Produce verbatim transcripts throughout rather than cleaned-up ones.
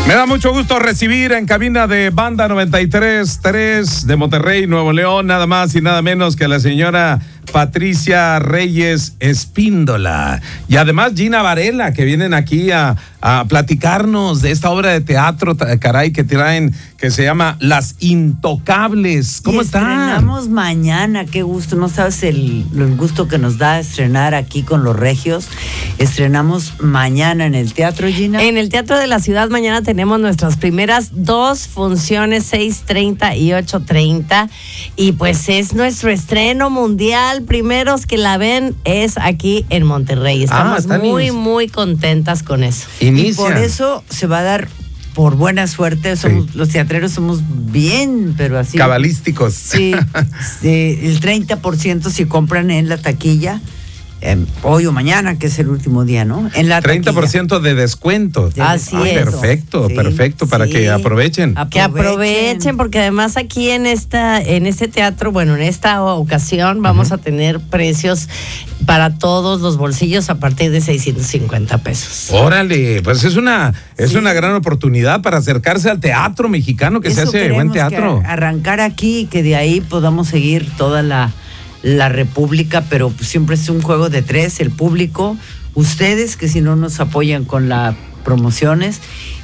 Me da mucho gusto recibir en cabina de Banda noventa y tres punto tres de Monterrey, Nuevo León, nada más y nada menos que la señora Patricia Reyes Espíndola. Y además Gina Varela, que vienen aquí a, a platicarnos de esta obra de teatro, caray, que traen, que se llama Las Intocables. ¿Cómo y están? Estrenamos mañana, qué gusto, no sabes el, el gusto que nos da estrenar aquí con los regios. Estrenamos mañana en el teatro, Gina. En el Teatro de la Ciudad mañana tenemos nuestras primeras dos funciones, seis treinta y ocho treinta. Y pues es nuestro estreno mundial. Primeros que la ven es aquí en Monterrey. Estamos ah, muy, inici- muy contentas con eso. Inicia. Y por eso se va a dar, por buena suerte, somos, sí. Los teatreros somos bien, pero así. Cabalísticos. Sí, sí, el treinta por ciento si compran en la taquilla. Eh, hoy o mañana, que es el último día, ¿no? En la treinta por ciento de descuento. Así ah, es. Perfecto, sí, perfecto, para sí. que aprovechen. aprovechen. Que aprovechen, porque además aquí en esta, en este teatro, bueno, en esta ocasión vamos uh-huh. a tener precios para todos los bolsillos a partir de seiscientos cincuenta pesos. Órale, pues es una, es sí. una gran oportunidad para acercarse al teatro mexicano, que Eso se hace buen teatro. Que arrancar aquí y que de ahí podamos seguir toda la la República, pero siempre es un juego de tres, el público, ustedes que si no nos apoyan con las promociones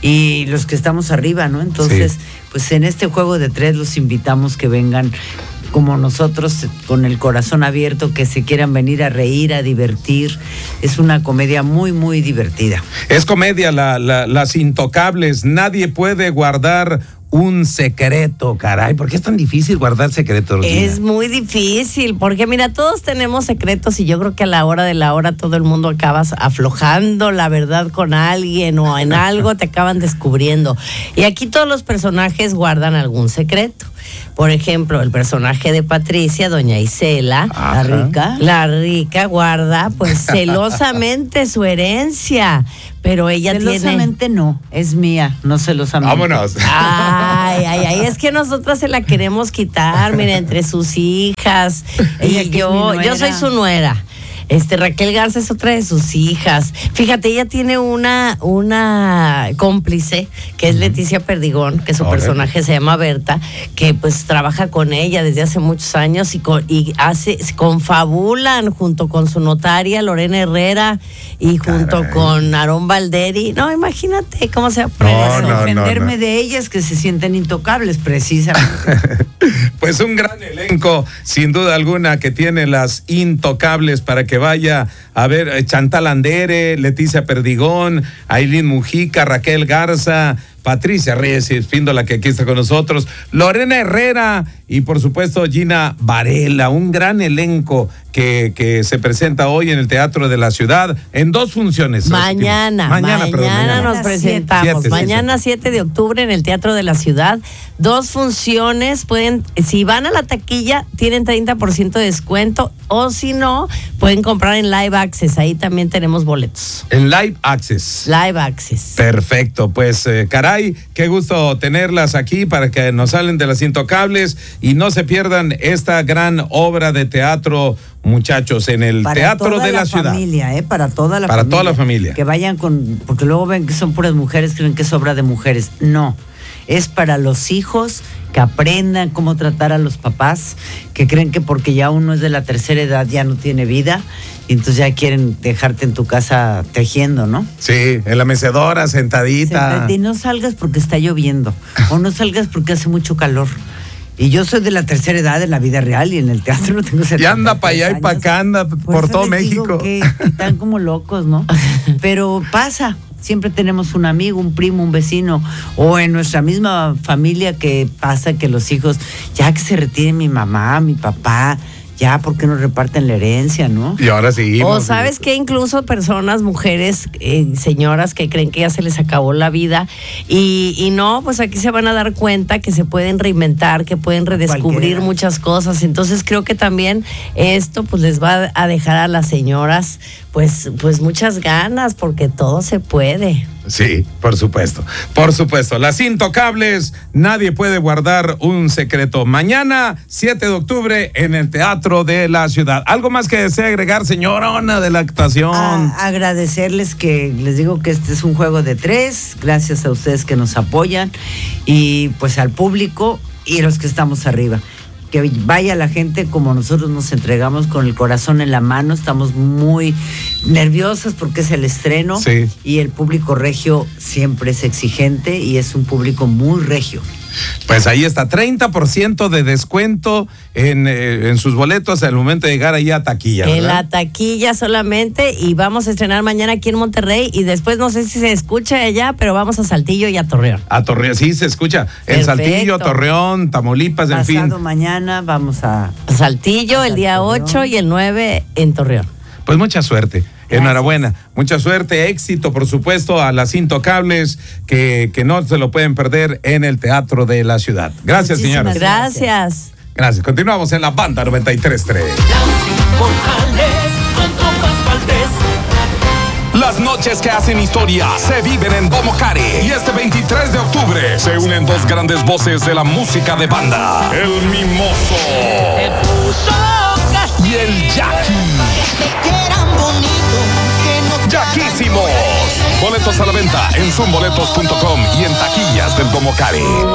y los que estamos arriba, ¿no? Entonces, sí. pues en este juego de tres los invitamos que vengan como nosotros, con el corazón abierto, que se quieran venir a reír, a divertir. Es una comedia muy, muy divertida. Es comedia, la, la, Las Intocables. Nadie puede guardar un secreto, caray. ¿Por qué es tan difícil guardar secretos? Gina? Es muy difícil, porque mira, todos tenemos secretos y yo creo que a la hora de la hora todo el mundo acabas aflojando la verdad con alguien o en algo te acaban descubriendo. Y aquí todos los personajes guardan algún secreto. Por ejemplo, el personaje de Patricia, doña Isela, Ajá. la rica, la rica guarda pues celosamente su herencia, pero ella celosamente tiene... Celosamente no, es mía, no celosamente. Vámonos. Ay, ay, ay, es que nosotras se la queremos quitar, mira, entre sus hijas y yo, yo soy su nuera. Este, Raquel Garza es otra de sus hijas. Fíjate, ella tiene una, una cómplice, que es Leticia Perdigón, que su Ahora. personaje se llama Berta, que pues trabaja con ella desde hace muchos años y, con, y hace, confabulan junto con su notaria, Lorena Herrera, y junto Caray. con Aarón Valderi. No, imagínate cómo se va a poner No, eso. no, defenderme no, no. de ellas que se sienten intocables, precisamente. Pues un gran elenco, sin duda alguna, que tiene Las Intocables para que vaya a ver Chantal Andere, Leticia Perdigón, Ailín Mujica, Raquel Garza, Patricia Reyes Espíndola, que aquí está con nosotros, Lorena Herrera y por supuesto Gina Varela, un gran elenco que, que se presenta hoy en el Teatro de la Ciudad en dos funciones. Mañana, mañana, mañana, perdón, mañana. nos presentamos. Siete, sí, mañana sí. siete de octubre en el Teatro de la Ciudad. Dos funciones, pueden, si van a la taquilla, tienen treinta por ciento de descuento, o si no, pueden comprar en Live Access, ahí también tenemos boletos. En Live Access. Live Access. Perfecto, pues eh, caray, qué gusto tenerlas aquí para que nos salen de Las Intocables y no se pierdan esta gran obra de teatro, muchachos, en el para Teatro toda de la, la Ciudad. Familia, ¿eh? Para toda la para familia. toda la familia. Que vayan con, porque luego ven que son puras mujeres, creen que es obra de mujeres. No, es para los hijos, que aprendan cómo tratar a los papás, que creen que porque ya uno es de la tercera edad ya no tiene vida, y entonces ya quieren dejarte en tu casa tejiendo, ¿no? Sí, en la mecedora, sentadita. Sentate, y no salgas porque está lloviendo, o no salgas porque hace mucho calor. Y yo soy de la tercera edad en la vida real y en el teatro no tengo setenta Y anda para allá y para acá, anda por, por todo les digo México. Que, que están como locos, ¿no? Pero pasa. Siempre tenemos un amigo, un primo, un vecino, o en nuestra misma familia que pasa que los hijos, ya que se retire mi mamá, mi papá, ya, ¿por qué no reparten la herencia, no? Y ahora seguimos. O sabes que incluso personas, mujeres, eh, señoras que creen que ya se les acabó la vida y, y no, pues aquí se van a dar cuenta que se pueden reinventar, que pueden redescubrir Cualquiera. muchas cosas. Entonces creo que también esto pues les va a dejar a las señoras Pues, pues muchas ganas, porque todo se puede. Sí, por supuesto, por supuesto. Las Intocables, nadie puede guardar un secreto. Mañana, siete de octubre, en el Teatro de la Ciudad. ¿Algo más que desea agregar, señorona de la actuación? A, agradecerles que les digo que este es un juego de tres, gracias a ustedes que nos apoyan y pues al público y los que estamos arriba. Que vaya la gente como nosotros nos entregamos con el corazón en la mano, estamos muy nerviosos porque es el estreno, sí. Y el público regio siempre es exigente y es un público muy regio. Pues ahí está, treinta por ciento de descuento en, eh, en sus boletos al momento de llegar ahí a taquilla, ¿verdad? En la taquilla solamente, y vamos a estrenar mañana aquí en Monterrey, y después no sé si se escucha allá, pero vamos a Saltillo y a Torreón. A Torreón, sí se escucha. En Perfecto. Saltillo, Torreón, Tamaulipas, en Pasado fin. mañana vamos a... Saltillo a el día Torreón. ocho y el nueve en Torreón. Pues mucha suerte. Gracias. Enhorabuena, mucha suerte, éxito, por supuesto, a las Intocables que, que no se lo pueden perder en el Teatro de la Ciudad. Gracias, Muchísimas señores. Gracias. Gracias. Continuamos en la Banda noventa y tres punto tres. Las noches que hacen historia se viven en Domocare. Y este veintitrés de octubre se unen dos grandes voces de la música de banda: el Mimoso y el Jackie. Jackísimos. Boletos a la venta en zoom boletos punto com y en taquillas del Domocare.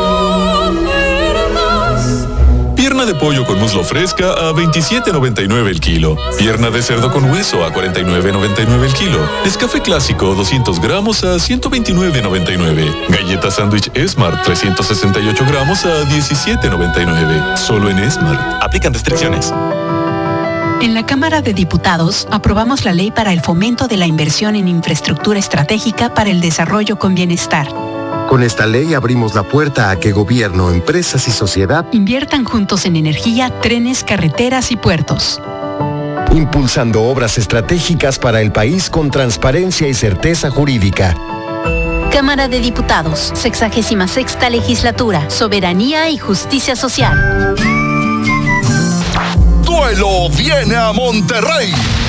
Pierna de pollo con muslo fresca a veintisiete noventa y nueve el kilo. Pierna de cerdo con hueso a cuarenta y nueve noventa y nueve el kilo. Nescafé clásico doscientos gramos a ciento veintinueve noventa y nueve. Galleta sándwich Smart trescientos sesenta y ocho gramos a diecisiete noventa y nueve. Solo en Smart. Aplican restricciones. En la Cámara de Diputados aprobamos la ley para el fomento de la inversión en infraestructura estratégica para el desarrollo con bienestar. Con esta ley abrimos la puerta a que gobierno, empresas y sociedad Inviertan juntos en energía, trenes, carreteras y puertos. impulsando obras estratégicas para el país con transparencia y certeza jurídica. Cámara de Diputados, sexagésima sexta legislatura, soberanía y justicia social. Duelo viene a Monterrey.